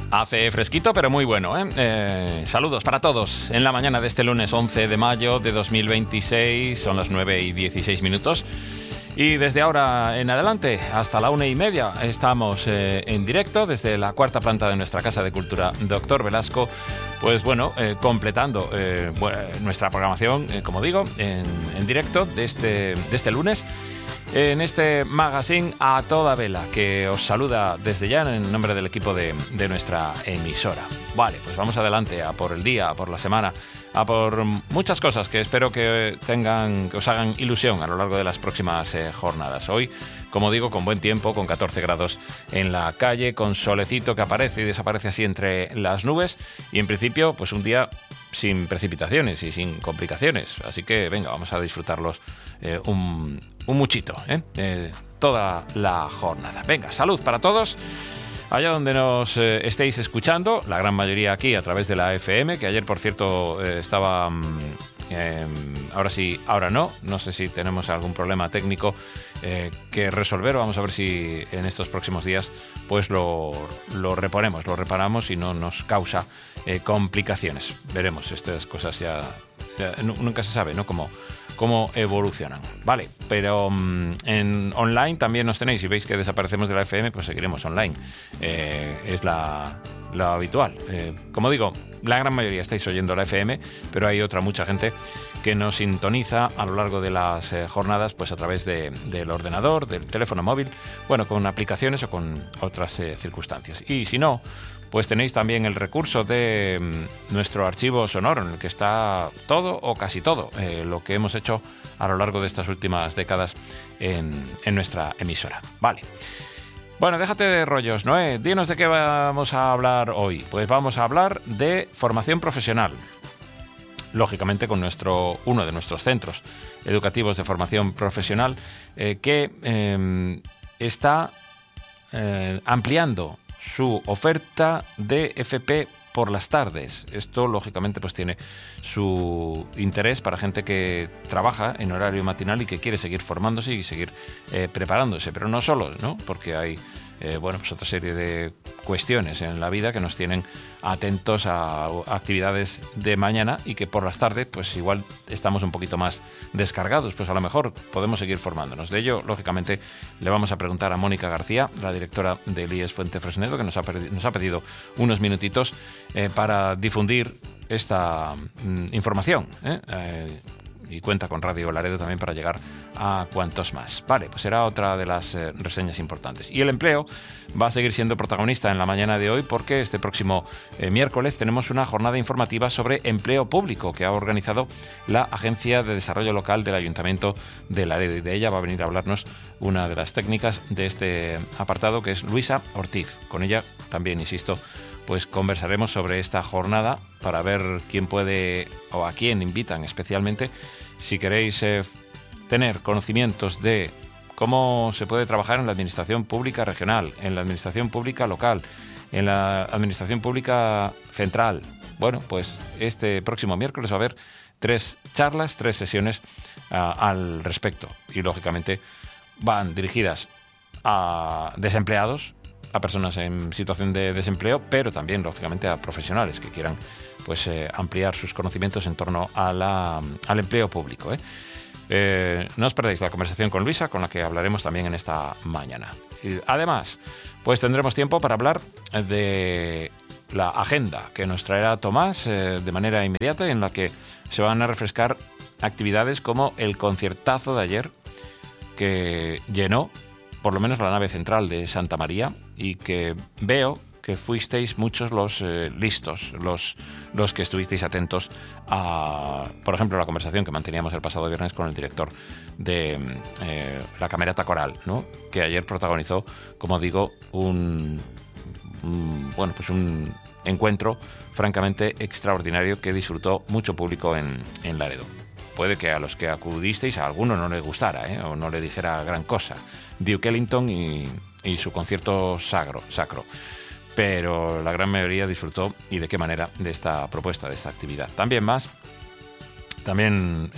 Hace fresquito, pero muy bueno, ¿eh? Saludos para todos en la mañana de este lunes 11 de mayo de 2026. Son las 9:16. Y desde ahora en adelante, hasta la 1:30, estamos en directo desde la cuarta planta de nuestra Casa de Cultura Doctor Velasco. Pues bueno, completando nuestra programación, como digo, en directo de este lunes. En este magazine a toda vela, que os saluda desde ya en nombre del equipo de nuestra emisora. Vale, pues vamos adelante, a por el día, a por la semana, a por muchas cosas que espero que os hagan ilusión a lo largo de las próximas jornadas. Hoy, como digo, con buen tiempo, con 14 grados en la calle, con solecito que aparece y desaparece así entre las nubes, y en principio, pues un día sin precipitaciones y sin complicaciones. Así que venga, vamos a disfrutarlos un muchito, toda la jornada. Venga, salud para todos. Allá donde nos estéis escuchando, la gran mayoría aquí a través de la FM, que ayer, por cierto, estaba... ahora sí, ahora no sé si tenemos algún problema técnico que resolver. Vamos a ver si en estos próximos días pues lo reparamos y no nos causa complicaciones. Veremos, estas cosas ya nunca se sabe, ¿no? Cómo evolucionan. Vale, pero en online también nos tenéis. Si veis que desaparecemos de la FM, pues seguiremos online. Es lo habitual. Como digo, la gran mayoría estáis oyendo la FM, pero hay mucha gente que nos sintoniza a lo largo de las jornadas, pues a través del ordenador, del teléfono móvil, bueno, con aplicaciones o con otras circunstancias. Y si no, pues tenéis también el recurso de nuestro archivo sonoro, en el que está todo o casi todo lo que hemos hecho a lo largo de estas últimas décadas en nuestra emisora. Vale. Bueno, déjate de rollos, Noé. Dinos de qué vamos a hablar hoy. Pues vamos a hablar de formación profesional. Lógicamente con uno de nuestros centros educativos de formación profesional que está ampliando su oferta de FP por las tardes. Esto, lógicamente, pues tiene su interés para gente que trabaja en horario matinal y que quiere seguir formándose y seguir preparándose. Pero no solo, ¿no? Porque hay pues otra serie de cuestiones en la vida que nos tienen atentos a actividades de mañana y que por las tardes pues igual estamos un poquito más descargados, pues a lo mejor podemos seguir formándonos. De ello, lógicamente, le vamos a preguntar a Mónica García, la directora del IES Fuente Fresnedo, que nos ha pedido unos minutitos para difundir esta información, y cuenta con Radio Laredo también para llegar a cuantos más. Vale, pues será otra de las reseñas importantes. Y el empleo va a seguir siendo protagonista en la mañana de hoy, porque este próximo miércoles tenemos una jornada informativa sobre empleo público que ha organizado la Agencia de Desarrollo Local del Ayuntamiento de Laredo, y de ella va a venir a hablarnos una de las técnicas de este apartado, que es Luisa Ortiz. Con ella también, insisto, pues conversaremos sobre esta jornada para ver quién puede o a quién invitan especialmente. Si queréis tener conocimientos de cómo se puede trabajar en la administración pública regional, en la administración pública local, en la administración pública central, bueno, pues este próximo miércoles va a haber 3 charlas, 3 sesiones al respecto, y lógicamente van dirigidas a desempleados, a personas en situación de desempleo, pero también, lógicamente, a profesionales que quieran pues ampliar sus conocimientos en torno al empleo público. No os perdáis la conversación con Luisa, con la que hablaremos también en esta mañana. Y además, pues tendremos tiempo para hablar de la agenda que nos traerá Tomás de manera inmediata, en la que se van a refrescar actividades como el conciertazo de ayer, que llenó por lo menos la nave central de Santa María, y que veo que fuisteis muchos los listos, los que estuvisteis atentos a, por ejemplo, la conversación que manteníamos el pasado viernes con el director de la Camerata Coral, ¿no? Que ayer protagonizó, como digo, un encuentro francamente extraordinario que disfrutó mucho público en Laredo. Puede que a los que acudisteis a alguno no le gustara, o no le dijera gran cosa Duke Ellington y su concierto sacro, pero la gran mayoría disfrutó, y de qué manera, de esta propuesta, de esta actividad. También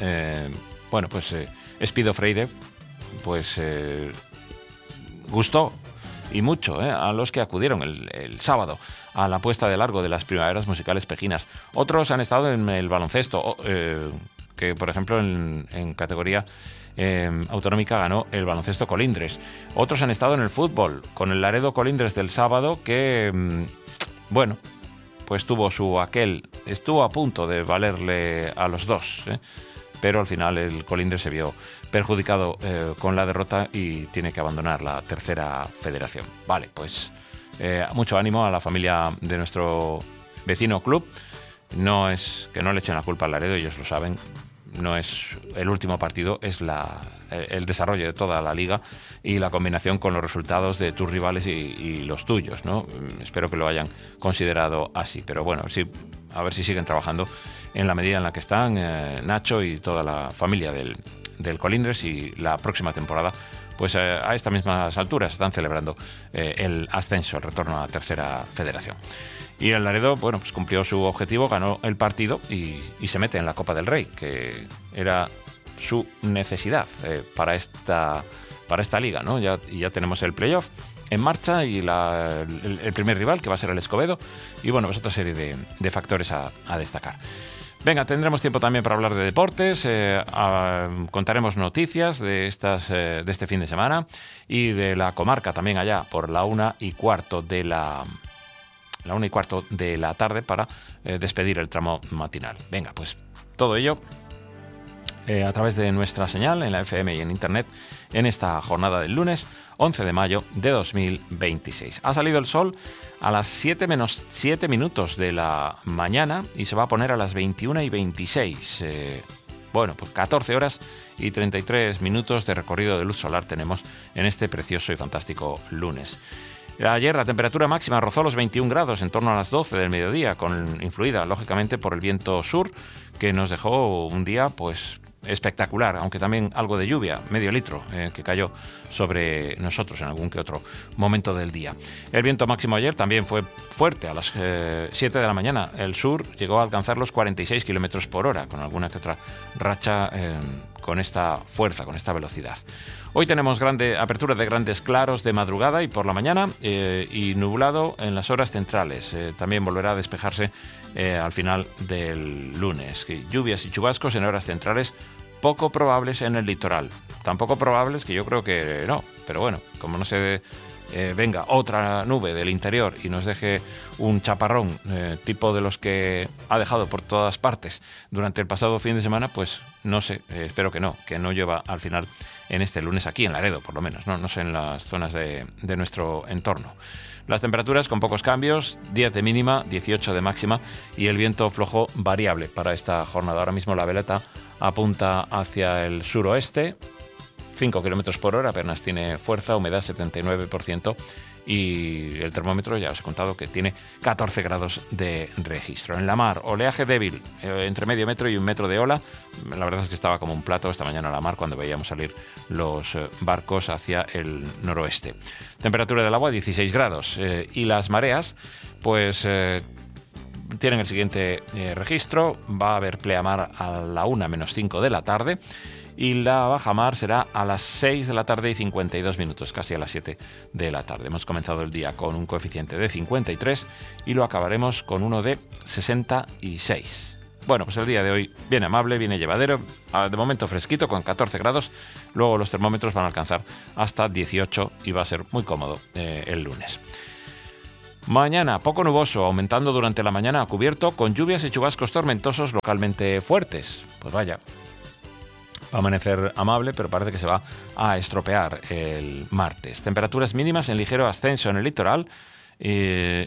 Espido Freire pues gustó y mucho a los que acudieron el sábado a la puesta de largo de las primaveras musicales pejinas. Otros han estado en el baloncesto, que por ejemplo en categoría autonómica ganó el baloncesto Colindres. Otros han estado en el fútbol, con el Laredo Colindres del sábado, que bueno, pues tuvo su aquel, estuvo a punto de valerle a los dos, pero al final el Colindres se vio perjudicado con la derrota y tiene que abandonar la tercera federación. Vale, pues mucho ánimo a la familia de nuestro vecino club. No es que no le echen la culpa al Laredo, ellos lo saben. No es el último partido, es el desarrollo de toda la liga y la combinación con los resultados de tus rivales y los tuyos, ¿no? Espero que lo hayan considerado así, pero bueno, sí, a ver si siguen trabajando en la medida en la que están Nacho y toda la familia del Colindres, y la próxima temporada, pues a estas mismas alturas están celebrando el ascenso, el retorno a la tercera federación. Y el Laredo, bueno, pues cumplió su objetivo, ganó el partido y se mete en la Copa del Rey, que era su necesidad para esta liga, ¿no? Ya tenemos el playoff en marcha y el primer rival, que va a ser el Escobedo, y bueno, pues otra serie de factores a destacar. Venga, tendremos tiempo también para hablar de deportes, contaremos noticias de este fin de semana y de la comarca también allá por la 1:15 de la tarde para despedir el tramo matinal. Venga, pues todo ello a través de nuestra señal en la FM y en Internet en esta jornada del lunes 11 de mayo de 2026. Ha salido el sol a las 7 menos 7 minutos de la mañana y se va a poner a las 21:26. Bueno, pues 14 horas y 33 minutos de recorrido de luz solar tenemos en este precioso y fantástico lunes. Ayer la temperatura máxima rozó los 21 grados en torno a las 12 del mediodía, influida lógicamente por el viento sur, que nos dejó un día pues espectacular, aunque también algo de lluvia, medio litro, que cayó sobre nosotros en algún que otro momento del día. El viento máximo ayer también fue fuerte. A las 7 de la mañana el sur llegó a alcanzar los 46 kilómetros por hora, con alguna que otra racha con esta fuerza, con esta velocidad. Hoy tenemos apertura de grandes claros de madrugada y por la mañana y nublado en las horas centrales. También volverá a despejarse al final del lunes. Lluvias y chubascos en horas centrales poco probables en el litoral. Tampoco probables, que yo creo que no, pero bueno, como no se venga otra nube del interior y nos deje un chaparrón tipo de los que ha dejado por todas partes durante el pasado fin de semana, pues no sé, espero que no llueva al final en este lunes aquí en Laredo, por lo menos, no sé en las zonas de nuestro entorno. Las temperaturas con pocos cambios, 10 de mínima, 18 de máxima y el viento flojo variable para esta jornada. Ahora mismo la veleta apunta hacia el suroeste, 5 km por hora, apenas tiene fuerza, humedad 79% y el termómetro ya os he contado que tiene 14 grados de registro. En la mar, oleaje débil, entre medio metro y 1 metro de ola. La verdad es que estaba como un plato esta mañana la mar cuando veíamos salir los barcos hacia el noroeste. Temperatura del agua 16 grados y las mareas pues tienen el siguiente registro. Va a haber pleamar a la 1:05 de la tarde y la bajamar será a las 6 de la tarde y 52 minutos, casi a las 7 de la tarde. Hemos comenzado el día con un coeficiente de 53 y lo acabaremos con uno de 66. Bueno, pues el día de hoy viene amable, viene llevadero, de momento fresquito con 14 grados, luego los termómetros van a alcanzar hasta 18 y va a ser muy cómodo el lunes. Mañana, poco nuboso, aumentando durante la mañana a cubierto, con lluvias y chubascos tormentosos localmente fuertes. Pues vaya, va a amanecer amable, pero parece que se va a estropear el martes. Temperaturas mínimas en ligero ascenso en el litoral y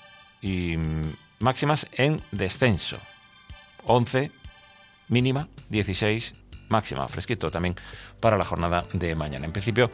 máximas en descenso. 11 mínima, 16 máxima. Fresquito también para la jornada de mañana. En principio,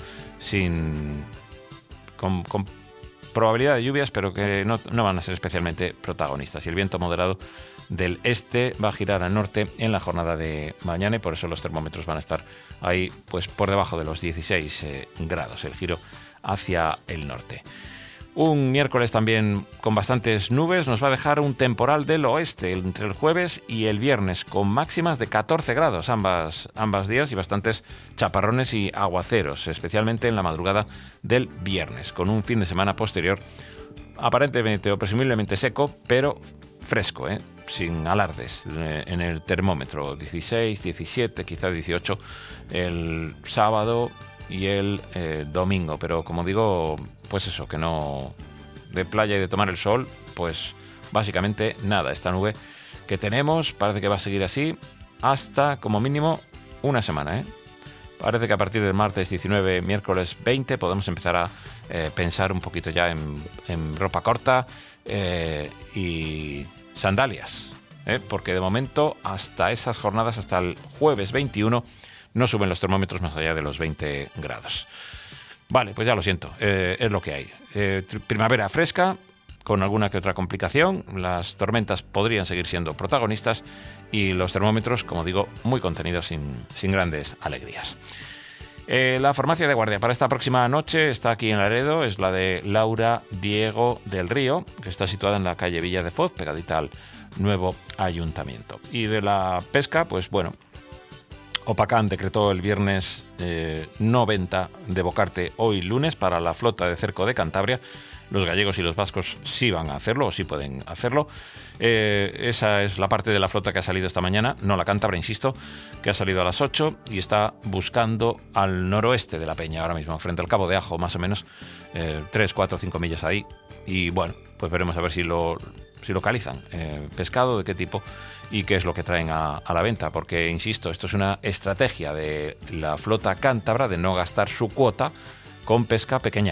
con probabilidad de lluvias, pero que no van a ser especialmente protagonistas. Y el viento moderado del este va a girar al norte en la jornada de mañana y por eso los termómetros van a estar ahí pues por debajo de los 16 grados, el giro hacia el norte. Un miércoles también con bastantes nubes nos va a dejar un temporal del oeste entre el jueves y el viernes, con máximas de 14 grados ambas días y bastantes chaparrones y aguaceros, especialmente en la madrugada del viernes, con un fin de semana posterior aparentemente o presumiblemente seco, pero fresco, sin alardes en el termómetro. 16, 17, quizá 18 el sábado y el domingo, pero como digo, pues eso, que no de playa y de tomar el sol, pues básicamente nada. Esta nube que tenemos parece que va a seguir así hasta como mínimo una semana, Parece que a partir del martes 19, miércoles 20 podemos empezar a pensar un poquito ya en ropa corta y sandalias, porque de momento hasta esas jornadas, hasta el jueves 21, no suben los termómetros más allá de los 20 grados. Vale, pues ya lo siento, es lo que hay. Primavera fresca, con alguna que otra complicación. Las tormentas podrían seguir siendo protagonistas y los termómetros, como digo, muy contenidos, sin grandes alegrías. La farmacia de guardia para esta próxima noche está aquí en Laredo, es la de Laura Diego del Río, que está situada en la calle Villa de Foz, pegadita al nuevo ayuntamiento. Y de la pesca, pues bueno, Opacán decretó el viernes no venta de bocarte hoy lunes para la flota de cerco de Cantabria. Los gallegos y los vascos sí van a hacerlo, o sí pueden hacerlo. Esa es la parte de la flota que ha salido esta mañana, no la cántabra, insisto, que ha salido a las 8 y está buscando al noroeste de la Peña ahora mismo, frente al Cabo de Ajo, más o menos 3, 4, 5 millas ahí. Y bueno, pues veremos a ver si localizan pescado, de qué tipo y qué es lo que traen a la venta, porque, insisto, esto es una estrategia de la flota cántabra de no gastar su cuota con pesca pequeña.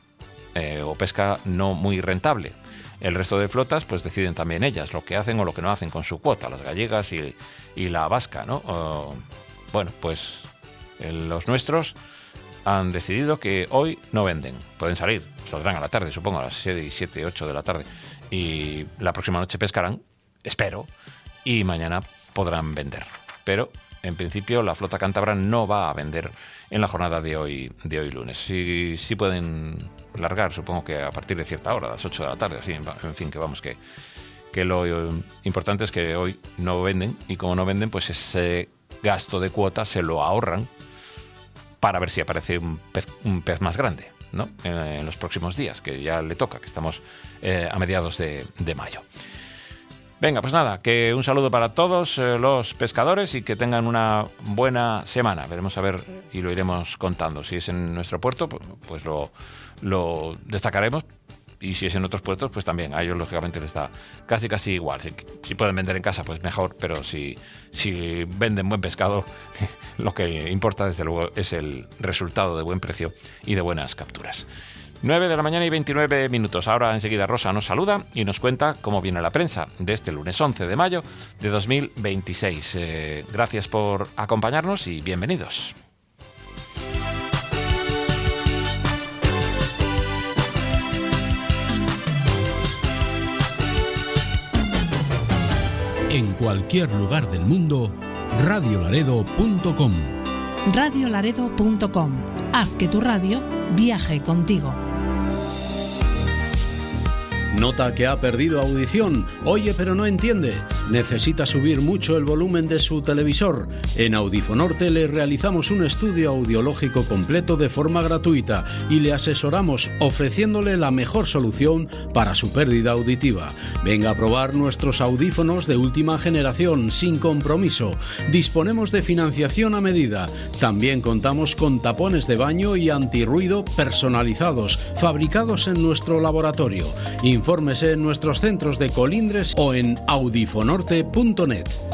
O pesca no muy rentable. El resto de flotas pues deciden también ellas lo que hacen o lo que no hacen con su cuota, las gallegas y la vasca, ¿no? Bueno, pues los nuestros han decidido que hoy no venden. Pueden salir, saldrán a la tarde, supongo, a las 7, 8 de la tarde, y la próxima noche pescarán, espero, y mañana podrán vender. Pero en principio la flota cántabra no va a vender en la jornada de hoy lunes. Sí pueden largar, supongo que a partir de cierta hora, a las 8 de la tarde, así, en fin, que vamos, que lo importante es que hoy no venden, y como no venden, pues ese gasto de cuota se lo ahorran para ver si aparece un pez más grande, ¿no? En los próximos días, que ya le toca, que estamos a mediados de mayo. Venga, pues nada, que un saludo para todos los pescadores y que tengan una buena semana. Veremos a ver y lo iremos contando. Si es en nuestro puerto, pues lo destacaremos. Y si es en otros puertos, pues también. A ellos, lógicamente, les da casi igual. Si pueden vender en casa, pues mejor. Pero si venden buen pescado, lo que importa, desde luego, es el resultado de buen precio y de buenas capturas. 9 de la mañana y 29 minutos. Ahora enseguida Rosa nos saluda y nos cuenta cómo viene la prensa de este lunes 11 de mayo de 2026. Gracias por acompañarnos y bienvenidos. En cualquier lugar del mundo, radiolaredo.com. Radiolaredo.com. Haz que tu radio viaje contigo. Nota que ha perdido audición, oye pero no entiende, necesita subir mucho el volumen de su televisor. En Audifonorte le realizamos un estudio audiológico completo de forma gratuita y le asesoramos ofreciéndole la mejor solución para su pérdida auditiva. Venga a probar nuestros audífonos de última generación sin compromiso. Disponemos de financiación a medida. También contamos con tapones de baño y antirruido personalizados, fabricados en nuestro laboratorio. Infórmese en nuestros centros de Colindres o en audifonorte.net.